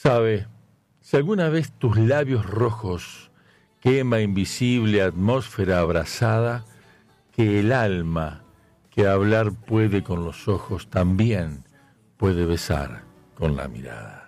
Sabe, si alguna vez tus labios rojos quema invisible atmósfera abrasada, que el alma que hablar puede con los ojos también puede besar con la mirada.